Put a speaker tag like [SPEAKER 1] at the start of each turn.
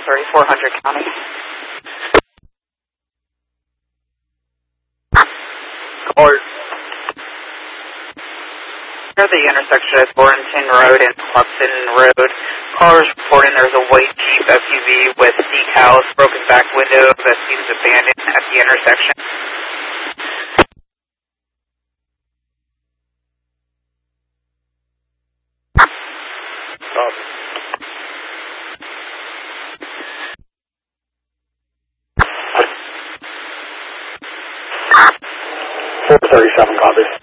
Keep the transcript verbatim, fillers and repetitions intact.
[SPEAKER 1] thirty-four hundred County. Or near the intersection of Borenton Road and Hudson Road, callers reporting there's a white Jeep S U V with decals, broken back window that seems abandoned at the intersection.
[SPEAKER 2] four thirty-seven, copy.